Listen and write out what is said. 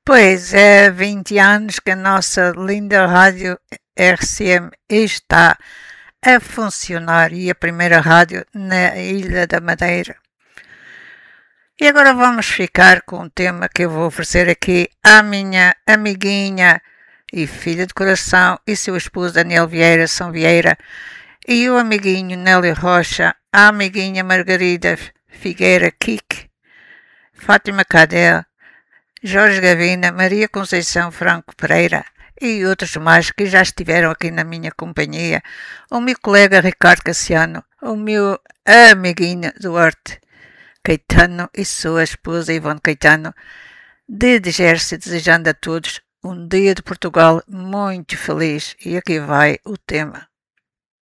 Pois é, 20 anos que a nossa linda rádio RCM está a funcionar e a primeira rádio na Ilha da Madeira. E agora vamos ficar com um tema que eu vou oferecer aqui à minha amiguinha e filha de coração e seu esposo Daniel Vieira São Vieira e o amiguinho Nélio Rocha, a amiguinha Margarida Figueira Kik, Fátima Cadel, Jorge Gavina, Maria Conceição Franco Pereira e outros mais que já estiveram aqui na minha companhia, o meu colega Ricardo Cassiano, o meu amiguinho Duarte Caetano e sua esposa Ivone Caetano, de Gércia, desejando a todos um dia de Portugal muito feliz. E aqui vai o tema.